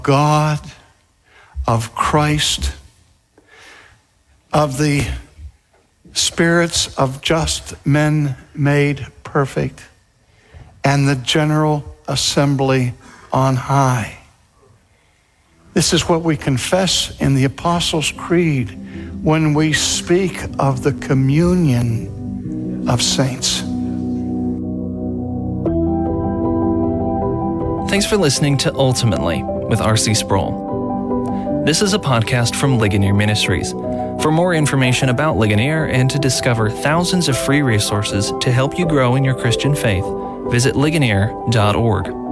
God, of Christ, of the spirits of just men made perfect, and the general assembly on high. This is what we confess in the Apostles' Creed when we speak of the communion of saints. Thanks for listening to Ultimately with R.C. Sproul. This is a podcast from Ligonier Ministries. For more information about Ligonier and to discover thousands of free resources to help you grow in your Christian faith, visit ligonier.org.